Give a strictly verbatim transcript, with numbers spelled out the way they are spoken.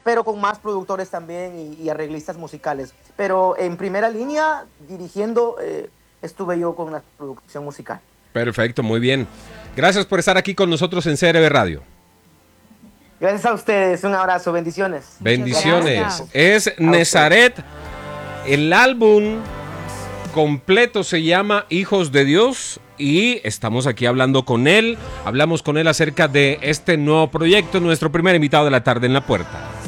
pero con más productores también y, y arreglistas musicales. Pero en primera línea, dirigiendo, eh, estuve yo con la producción musical. Perfecto, muy bien. Gracias por estar aquí con nosotros en C R B Radio. Gracias a ustedes, un abrazo, bendiciones. Bendiciones. Es Nezaret. El álbum completo se llama Hijos de Dios y estamos aquí hablando con él. Hablamos con él acerca de este nuevo proyecto, nuestro primer invitado de la tarde en La Puerta.